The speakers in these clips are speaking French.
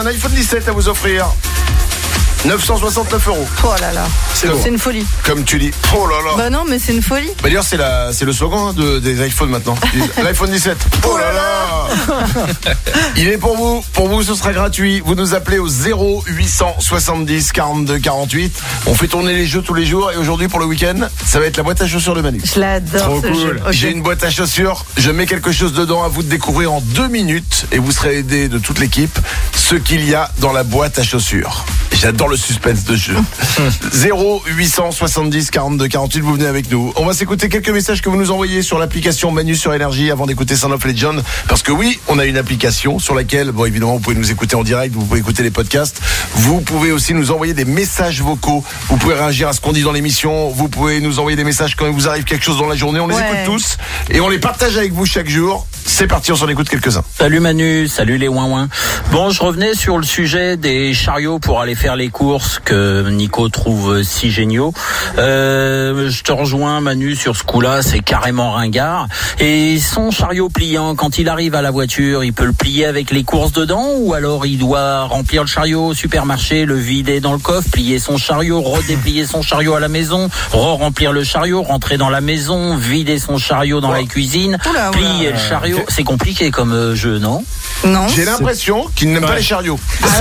Un iPhone 17 à vous offrir. 969 €. Oh là là, c'est une folie. Comme tu dis, oh là là. Bah non, mais c'est une folie. Bah d'ailleurs, c'est le slogan des iPhones maintenant. L'iPhone 17. Oh là là. Il est pour vous. Pour vous, ce sera gratuit. Vous nous appelez au 0870 42 48. On fait tourner les jeux tous les jours. Et aujourd'hui, pour le week-end, ça va être la boîte à chaussures de Manu. Je l'adore. Trop ce cool. jeu. Okay. J'ai une boîte à chaussures. Je mets quelque chose dedans à vous de découvrir en 2 minutes. Et vous serez aidé de toute l'équipe ce qu'il y a dans la boîte à chaussures. J'adore le suspense de jeu. 0870 42 48, vous venez avec nous. On va s'écouter quelques messages que vous nous envoyez sur l'application Manu sur Énergie avant d'écouter Sound of Legend. Parce que oui, on a une application sur laquelle, bon évidemment, vous pouvez nous écouter en direct, vous pouvez écouter les podcasts. Vous pouvez aussi nous envoyer des messages vocaux. Vous pouvez réagir à ce qu'on dit dans l'émission. Vous pouvez nous envoyer des messages quand il vous arrive quelque chose dans la journée. On les écoute tous et on les partage avec vous chaque jour. C'est parti, on s'en écoute quelques-uns. Salut Manu, salut les ouin-ouin. Bon, je revenais sur le sujet des chariots pour aller faire les courses que Nico trouve si géniaux. Je te rejoins Manu sur ce coup-là, c'est carrément ringard. Et son chariot pliant, quand il arrive à la voiture, il peut le plier avec les courses dedans ou alors il doit remplir le chariot au supermarché, le vider dans le coffre, plier son chariot, redéplier son chariot à la maison, remplir le chariot, rentrer dans la maison, vider son chariot dans la cuisine, plier le chariot. C'est compliqué comme jeu, non ? Non. J'ai l'impression qu'il n'aime pas les chariots.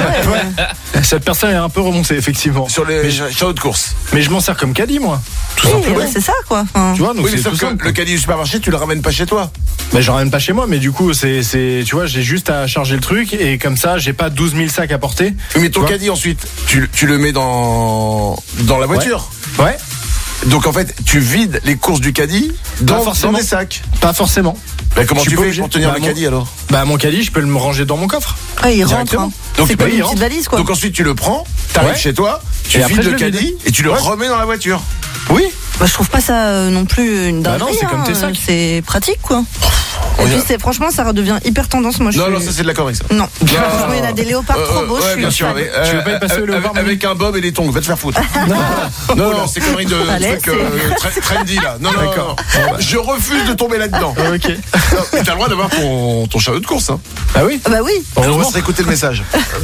Cette personne est un peu remontée, effectivement. Sur les chariots de course. Mais je m'en sers comme caddie, moi. Tout simplement. C'est ça, quoi. Tu vois, donc oui, mais c'est sauf tout que simple. le caddie du supermarché, tu le ramènes pas chez toi. Mais je ramène pas chez moi, mais du coup, c'est, tu vois, j'ai juste à charger le truc et comme ça, j'ai pas 12 000 sacs à porter. Mais ton caddie ensuite, tu le mets dans la voiture. Ouais. Donc en fait, tu vides les courses du caddie dans des sacs. Pas forcément. Bah, comment tu fais pour tenir le caddie alors ? Bah mon caddie, je peux le ranger dans mon coffre. Ah, il rentre. Hein. Donc c'est comme une petite valise, quoi. Donc ensuite tu le prends, t'arrives chez toi, tu vides le caddie et tu le remets dans la voiture. Oui. Bah, je trouve pas ça non plus une dinguerie. Non, c'est comme tes sacs. C'est pratique, quoi. Et puis franchement, ça redevient hyper tendance. Moi, non, ça c'est de la connerie, ça. Non. Franchement, il y en a des léopards trop beaux. Ouais, bien sûr. Tu veux pas y passer au léopard avec un bob et des tongs, va te faire foutre. Non, c'est connerie de truc trendy là. Non, d'accord. Je refuse de tomber là-dedans. Ok. Mais t'as le droit d'avoir ton chariot de course, hein. Ah oui. Bah oui. On va écouter le message.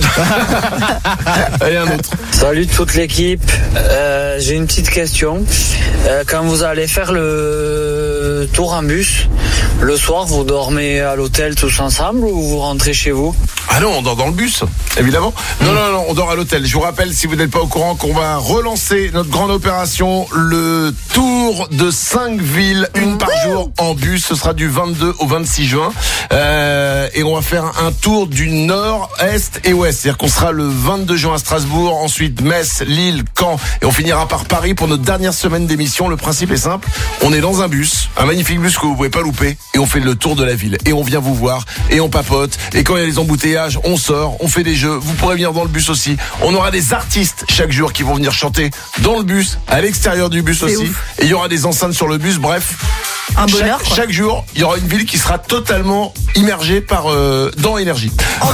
Allez, un autre. Salut toute l'équipe. J'ai une petite question. Quand vous allez faire le tour en bus, le soir, vous dormez à l'hôtel tous ensemble ou vous rentrez chez vous ? Ah non, on dort dans le bus, évidemment. Non, on dort à l'hôtel. Je vous rappelle, si vous n'êtes pas au courant, qu'on va relancer notre grande opération, le tour de 5 villes, une par jour en bus. Ce sera du 22 au 26 juin. Et on va faire un tour du nord, est et ouest. C'est-à-dire qu'on sera le 22 juin à Strasbourg, ensuite Metz, Lille, Caen, et on finira par Paris pour notre dernière semaine d'émission. Le principe est simple. On est dans un bus, un magnifique bus que vous pouvez pas louper, et on fait le tour de la ville. Et on vient vous voir, et on papote. Et quand il y a les embouteillages, on sort, on fait des jeux. Vous pourrez venir dans le bus aussi. On aura des artistes chaque jour qui vont venir chanter dans le bus, à l'extérieur du bus aussi. Et il y aura des enceintes sur le bus. Bref, un bonheur. Chaque jour, il y aura une ville qui sera totalement immergée dans Énergie.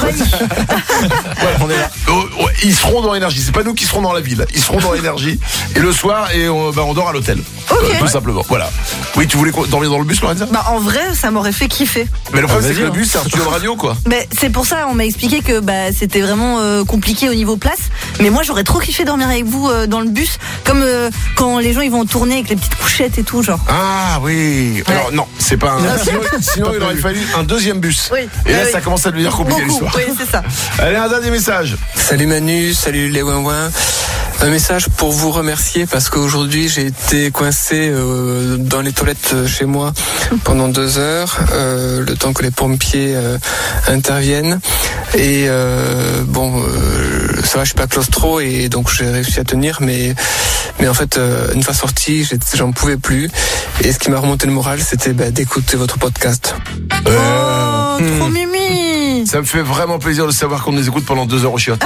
On est là. Ils seront dans Énergie. C'est pas nous qui serons dans la ville. Ils seront dans Énergie. Et le soir, on dort à l'hôtel. Tout simplement. Voilà. Oui, tu voulais dormir dans le bus, Lorenza ? Bah en vrai, ça m'aurait fait kiffer. Mais le problème, c'est que le bus, c'est un studio de radio, quoi. Mais c'est pour ça, on m'a expliqué que c'était vraiment compliqué au niveau place. Mais moi, j'aurais trop kiffé dormir avec vous dans le bus, comme quand les gens ils vont tourner avec les petites couchettes et tout, genre. Ah oui. Ouais. Alors non, c'est pas un. Sinon, il aurait fallu un deuxième bus. Oui. Et là, ça commence à devenir compliqué l'histoire. Oui, c'est ça. Allez, un dernier message. Salut Manu, salut les ouin-ouin. Un message pour vous remercier parce qu'aujourd'hui j'ai été coincé dans les toilettes chez moi pendant 2 heures, le temps que les pompiers interviennent. Et ça va, je suis pas claustro et donc j'ai réussi à tenir, mais en fait une fois sorti, j'en pouvais plus. Et ce qui m'a remonté le moral, c'était d'écouter votre podcast. Trop mimi. Ça me fait vraiment plaisir de savoir qu'on nous écoute pendant 2 heures au chiottes.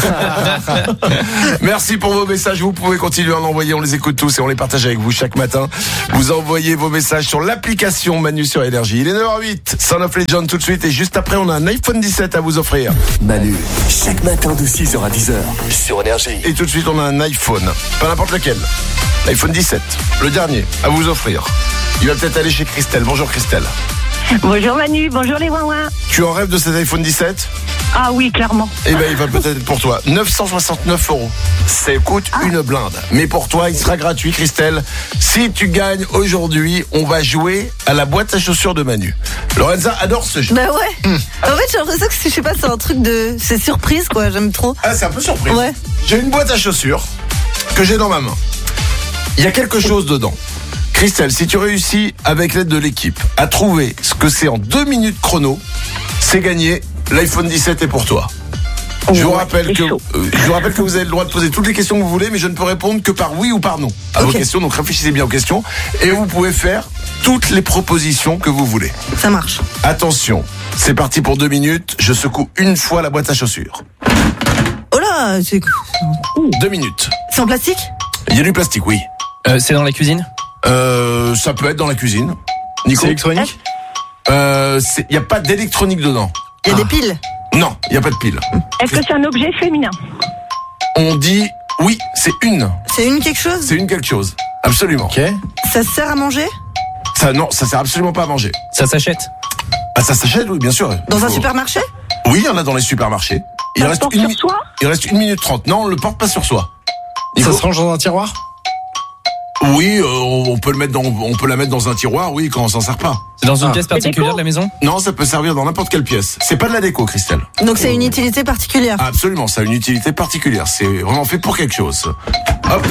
Merci pour vos messages. Vous pouvez continuer à en envoyer. On les écoute tous et on les partage avec vous chaque matin. Vous envoyez vos messages sur l'application Manu sur Énergie. Il est 9h08. Sound of Legend tout de suite. Et juste après, on a un iPhone 17 à vous offrir. Manu, chaque matin de 6h à 10h sur Énergie. Et tout de suite, on a un iPhone. Pas n'importe lequel. L'iPhone 17. Le dernier à vous offrir. Il va peut-être aller chez Christelle. Bonjour Christelle. Bonjour Manu, bonjour les ouin-ouin. Tu en rêves de cet iPhone 17 ? Ah oui, clairement. Eh ben, il va peut-être être pour toi. 969 €. Ça coûte une blinde. Mais pour toi, il sera gratuit, Christelle. Si tu gagnes aujourd'hui, on va jouer à la boîte à chaussures de Manu. Lorenza adore ce jeu. Bah ouais. En fait, j'ai l'impression que je sais pas, c'est un truc de. C'est surprise, quoi. J'aime trop. Ah, c'est un peu surprise. Ouais. J'ai une boîte à chaussures que j'ai dans ma main. Il y a quelque chose dedans. Christelle, si tu réussis, avec l'aide de l'équipe, à trouver ce que c'est en 2 minutes chrono, c'est gagné. L'iPhone 17 est pour toi. Je vous rappelle que vous avez le droit de poser toutes les questions que vous voulez, mais je ne peux répondre que par oui ou par non à vos questions. Donc réfléchissez bien aux questions et vous pouvez faire toutes les propositions que vous voulez. Ça marche. Attention, c'est parti pour 2 minutes. Je secoue une fois la boîte à chaussures. Oh là, c'est 2 minutes. C'est en plastique? Il y a du plastique, oui. C'est dans la cuisine? Ça peut être dans la cuisine. Nico? C'est électronique? Il n'y a pas d'électronique dedans. Il y a des piles? Non, il n'y a pas de pile. Est-ce que c'est un objet féminin? On dit oui, c'est une. C'est une quelque chose? C'est une quelque chose. Absolument. Ok. Ça sert à manger? Non, ça sert absolument pas à manger. Ça s'achète? Ah, ça s'achète, oui, bien sûr. Dans un supermarché? Oui, il y en a dans les supermarchés. Il Ça se porte sur soi? Il reste 1 minute 30. Non, on le porte pas sur soi. Ça se range dans un tiroir? Oui, on peut la mettre dans un tiroir, oui, quand on s'en sert pas. C'est dans une pièce particulière de la maison? Non, ça peut servir dans n'importe quelle pièce. C'est pas de la déco, Christelle. Donc c'est une utilité particulière? Absolument, ça a une utilité particulière. C'est vraiment fait pour quelque chose. Hop.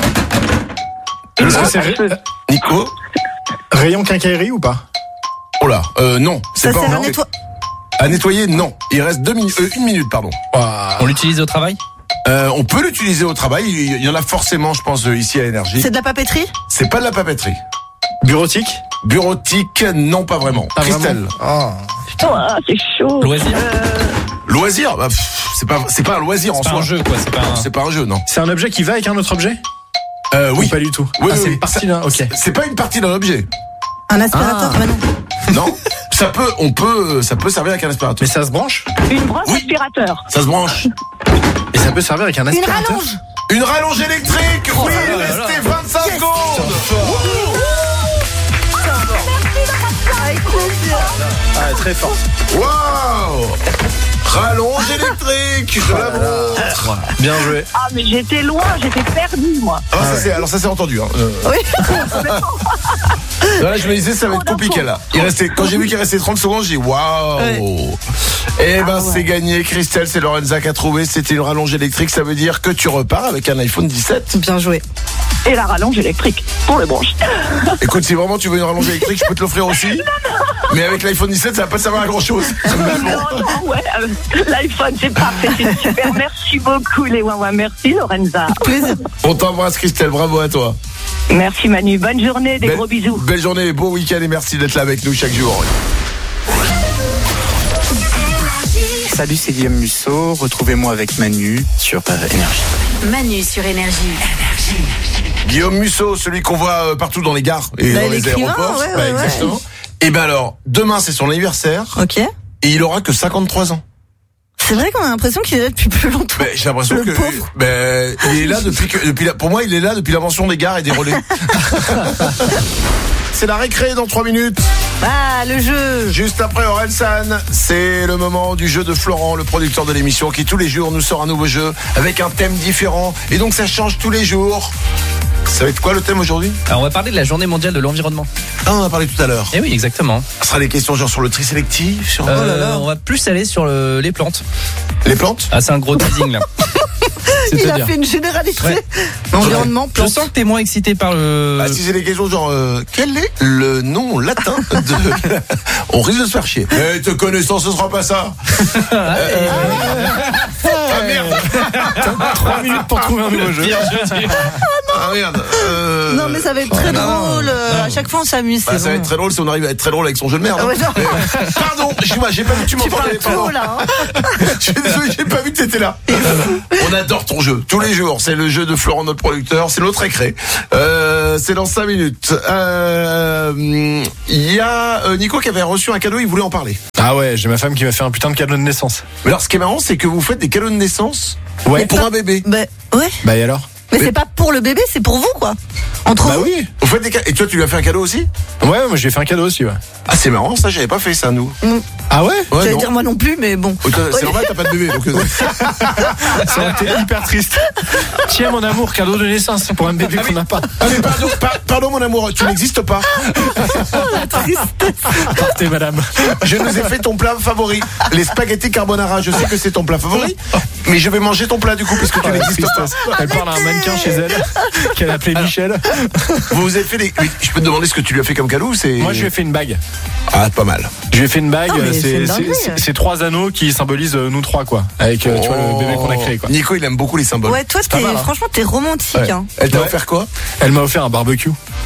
Est-ce que c'est Nico? Rayon quincaillerie ou pas? Oh là, non. Ça sert à nettoyer, non. Il reste 1 minute, pardon. On l'utilise au travail? On peut l'utiliser au travail. Il y en a forcément, je pense, ici à Énergie. C'est de la papeterie? C'est pas de la papeterie. Bureautique? Bureautique, non, pas vraiment. Pas Christelle. Vraiment. Putain, c'est chaud. Loisir? Loisir, bah, c'est pas un loisir en C'est pas soi. un jeu, quoi. C'est pas un jeu, non. C'est un objet qui va avec un autre objet? Oui. Ou pas du tout. Oui, c'est oui, une partie d'un. Ok. C'est pas une partie d'un objet. Un aspirateur? Bah non. Non. Ça peut servir avec un aspirateur. Mais ça se branche? Une brosse aspirateur. Ça se branche. Et ça peut servir avec un Une aspirateur? rallonge? Une rallonge électrique. Oui, il restait 25 secondes. Ah, très fort. Waouh. Rallonge électrique. Je la montre. Bien joué. Ah, mais j'étais loin, j'étais perdue, moi. Alors ça c'est entendu. Hein. Oui. Là, je me disais ça va être compliqué là. Quand j'ai vu qu'il restait 30 secondes, j'ai dit waouh. Eh ben c'est gagné, Christelle, c'est Lorenza qui a trouvé. C'était une rallonge électrique, ça veut dire que tu repars avec un iPhone 17. Bien joué. Et la rallonge électrique pour les branches. Écoute, si vraiment tu veux une rallonge électrique, je peux te l'offrir aussi. Mais avec l'iPhone 17, ça va pas te servir à grand chose. Non, ouais, l'iPhone c'est parfait, c'est super. Merci beaucoup les Wawa, merci Lorenza. Plaisir. On t'embrasse, Christelle, bravo à toi. Merci Manu, bonne journée, des gros bisous. Belle journée, beau week-end et merci d'être là avec nous chaque jour. Salut, c'est Guillaume Musso. Retrouvez-moi avec Manu sur Énergie. Manu sur Énergie. Guillaume Musso, celui qu'on voit partout dans les gares et dans les aéroports. Ouais. Exactement. Et ben alors, demain c'est son anniversaire. Ok. Et il aura que 53 ans. C'est vrai qu'on a l'impression qu'il est là depuis plus longtemps. J'ai l'impression Le pauvre. il est là pour moi il est là depuis l'invention des gares et des relais. C'est la récré dans 3 minutes. Ah, le jeu. Juste après Orelsan, c'est le moment du jeu de Florent, le producteur de l'émission, qui tous les jours nous sort un nouveau jeu avec un thème différent. Et donc ça change tous les jours. Ça va être quoi le thème aujourd'hui? Alors on va parler de la journée mondiale de l'environnement. Ah, on en a parlé tout à l'heure. Eh oui, exactement. Ce sera des questions genre sur le tri sélectif, sur... On va plus aller sur les plantes. Les plantes? Ah, c'est un gros teasing là. Il a fait une généralité. Ouais. Environnement, Je plantes. sens que t'es moins excité par le... Ah, si c'est des questions genre quel est le nom latin de... On risque de se faire chier. Te connaissant, ce sera pas ça. Ah merde. 3 minutes pour trouver un nouveau jeu. Ah merde. Non mais ça va être très drôle. À chaque fois on s'amuse. Ça va être très drôle si on arrive à être très drôle avec son jeu de merde. Ah ouais, non. Pardon, j'ai pas vu que tu m'entendais. Trop là. Je suis désolé, j'ai pas vu que t'étais là. On adore ton jeu. Tous les jours, c'est le jeu de Florent, notre producteur. C'est notre récré. C'est dans 5 minutes. Il y a Nico qui avait reçu un cadeau, il voulait en parler. Ah ouais, j'ai ma femme qui m'a fait un putain de cadeau de naissance. Mais alors, ce qui est marrant, c'est que vous faites des cadeaux de naissance pour un bébé. Bah ouais. Bah et alors? Mais c'est pas pour le bébé, c'est pour vous, quoi. Entre Bah vous. oui. Vous faites des cadeaux. Et toi, tu lui as fait un cadeau aussi? Ouais, moi j'ai fait un cadeau aussi, ouais. Ah, c'est marrant, ça, j'avais pas fait ça, nous. Ah ouais? Ouais, J'allais non. dire moi non plus, mais bon. Oh, c'est normal, t'as pas de bébé, donc. Ça aurait été hyper triste. Tiens, mon amour, cadeau de naissance pour un bébé qu'on n'a pas. Ah, mais pardon, mon amour, tu n'existes pas. Partez, madame. Je nous ai fait ton plat favori, les spaghettis carbonara. Je sais que c'est ton plat favori, mais je vais manger ton plat du coup, puisque tu n'existes pas. Elle parle à un mannequin chez elle, qu'elle appelait Michel. Vous avez fait des. Je peux te demander ce que tu lui as fait comme cadeau ou c'est. Moi, je lui ai fait une bague. Ah, pas mal. Je lui ai fait une bague, Non, mais c'est une dinguerie. c'est 3 anneaux qui symbolisent nous 3, quoi. Avec, tu vois, le bébé qu'on a créé, quoi. Nico, il aime beaucoup les symboles. Ouais, toi, pas mal, hein. franchement, t'es romantique. Ouais. Hein. Elle t'a Ouais. offert quoi? Elle m'a offert un barbecue.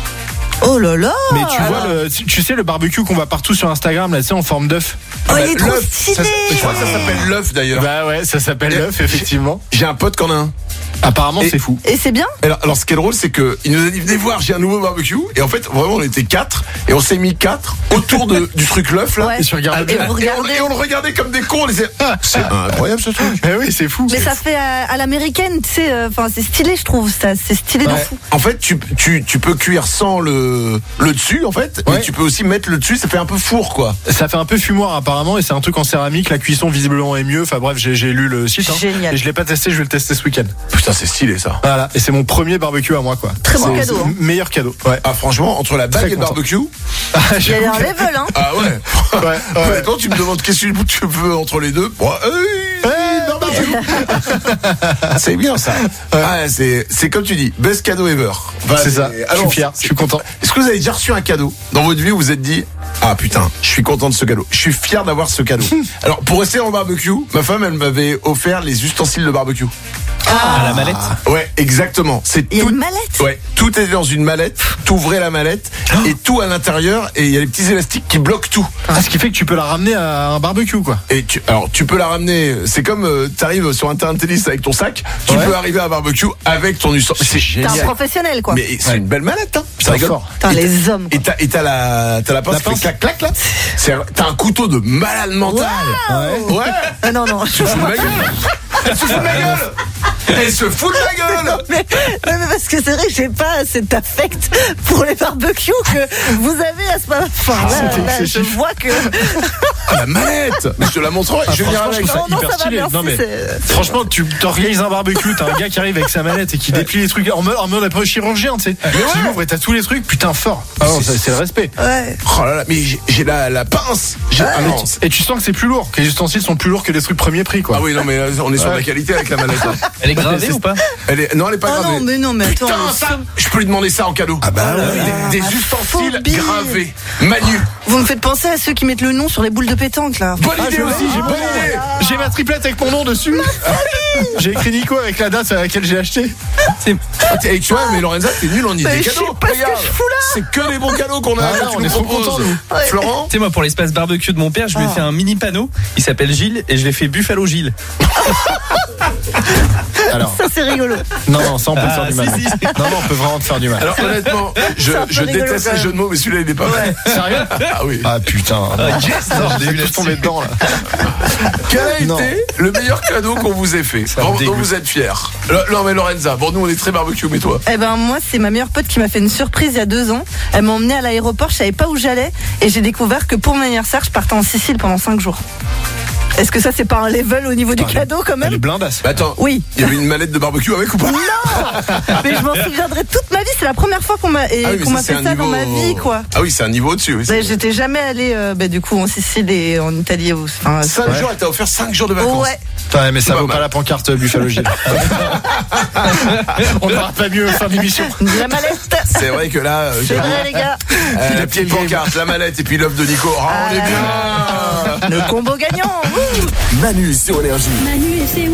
Oh là là. Mais tu vois, tu sais, le barbecue qu'on voit partout sur Instagram, là, tu sais, en forme d'œuf. Oh, il est trop l'œuf, stylé. Je crois que ça s'appelle l'œuf d'ailleurs. Bah ouais, ça s'appelle l'œuf, effectivement. J'ai un pote qui en a un. Apparemment, Et- c'est fou. Et c'est bien. Alors, ce qui est drôle, c'est que il nous a dit venez voir, j'ai un nouveau barbecue. Et en fait, vraiment, on était 4 et on s'est mis 4 autour du truc l'œuf là. Ouais. Et tu regardes Et bien. vous regardez. Et on le regardait comme des cons. On disait c'est incroyable ce truc. Eh oui, c'est fou. Mais ça fait à l'américaine, tu sais. Enfin, c'est stylé, je trouve. Ça, c'est stylé de Ouais. fou. En fait, tu peux cuire sans le dessus en fait, Ouais. mais tu peux aussi mettre le dessus. Ça fait un peu four quoi. Ça fait un peu fumoir apparemment et c'est un truc en céramique. La cuisson visiblement est mieux. Enfin bref, j'ai lu le site. Génial. Et je l'ai pas testé, je vais le tester ce week-end. Putain, c'est stylé ça. Voilà. Et c'est mon premier barbecue à moi, quoi. Très bon C'est- cadeau, c'est hein. Meilleur cadeau. Ouais. Ah franchement, entre la bague Très et le content. barbecue. Il y a un level, hein. Ah ouais. Ouais. Maintenant, tu me demandes qu'est-ce que tu veux entre les deux. Bon, barbecue. C'est bien ça. Ah, c'est comme tu dis, best cadeau ever. Bah, C'est ça. Je suis fier. c'est- Je suis content. Est-ce que vous avez déjà reçu un cadeau dans votre vie où vous vous êtes dit ah putain, je suis content de ce cadeau. Je suis fier d'avoir ce cadeau. Alors pour rester en barbecue, ma femme elle m'avait offert les ustensiles de barbecue. À la mallette. Ouais, exactement. C'est Il y a tout. une mallette. Ouais, tout est dans une mallette. T'ouvrais la mallette et tout à l'intérieur et il y a les petits élastiques qui bloquent tout. Ah, ce qui fait que tu peux la ramener à un barbecue, quoi. Et alors tu peux la ramener. C'est comme t'arrives sur un terrain de tennis avec ton sac. Tu Ouais. peux arriver à un barbecue avec ton ustensile. C'est T'es un génial. professionnel, quoi. Mais c'est une belle mallette, hein. Ça rigole. fort. Putain, Et les hommes. Et t'as la pince qui fait clac clac là. T'as un couteau de malade mental. Ouais. Ah, non, non. Elle se fout de ma gueule. Elle se fout de ma gueule. Elle se fout de ma gueule. mais parce que c'est vrai que j'ai pas cet affect pour les barbecues que vous avez à ce moment. Enfin, là, je vois que. Ah, la mallette. Mais je te la montrerai. Je vais venir Franchement, je avec. trouve ça Non, hyper ça va, stylé. merci, Non, mais c'est- franchement, tu t'organises un barbecue, t'as un gars qui arrive avec sa mallette et qui déplie les trucs en mode après chirurgien, tu sais. Tu l'ouvres et t'as tous les trucs, putain, fort. Ah non, c'est le respect. Ouais. Oh là là, mais j'ai la pince. Ah non. Et tu sens que c'est plus lourd, que les ustensiles sont plus lourds que des trucs premier prix, quoi. Ah oui, non, mais on est sur la qualité avec la mallette. Hein. Elle est gravée ou pas? Non, elle est pas Ah gravée. non, mais attends. Putain, ça, je peux lui demander ça en cadeau. Ah bah des ustensiles phobie. gravés. Manu. Vous me faites penser à ceux qui mettent le nom sur les boules de pétanque, là. Bonne idée aussi, j'ai bonne idée. J'ai ma triplette avec mon nom dessus. J'ai écrit Nico avec la date à laquelle j'ai acheté. Ah, tu vois, mais Lorenza, t'es nul en idée Mais je cadeaux. sais pas ce que je fous là. C'est que des bons cadeaux qu'on a. Ah, que tu on nous est trop proposes. contents, nous. Ouais. Florent. Tu sais, moi, pour l'espace barbecue de mon père, je lui ai fait un mini panneau. Il s'appelle Gilles et je l'ai fait Buffalo Gilles. Alors, Ça, c'est rigolo. non, ça on peut te faire Ah, du mal. si, si. Non, on peut vraiment te faire du mal. Alors honnêtement, je rigolo, déteste quand les même. jeux de mots, mais celui-là il est pas mal. Sérieux? Ah oui. Ah putain. je l'ai eu J'ai tous tombé dedans là. Quel a Non. été le meilleur cadeau qu'on vous ait fait, me dont dégoûte. vous êtes fiers? Non mais Lorenza, bon nous on est très barbecue, mais toi? Eh ben, moi, c'est ma meilleure pote qui m'a fait une surprise il y a 2 ans. Elle m'a emmenée à l'aéroport, je savais pas où j'allais. Et j'ai découvert que pour mon anniversaire, je partais en Sicile pendant 5 jours. Est-ce que ça, c'est pas un level au niveau du cadeau, quand Elle est même? blindasse. Bah attends, Oui. il y avait une mallette de barbecue avec ou pas? Non. Mais je m'en souviendrai toute ma vie. C'est la première fois qu'on m'a Ah oui, mais qu'on m'a c'est fait un ça dans niveau- ma vie, quoi. Ah oui, c'est un niveau au-dessus. Oui. Bah, j'étais jamais allée, du coup, en Sicile et en Italie. Enfin, 5 jours, elle t'a offert 5 jours de vacances. ouais. Ouais, mais ça Pas vaut mal. pas la pancarte Buffalo Gilles. On n'aura pas mieux fin d'émission. La mallette. C'est vrai que là, C'est vrai, les gars. la petite pancarte, la mallette et puis l'œuf de Nico. Oh, on est bien. Le combo gagnant. Wouh. Manu sur Énergie. Manu et ses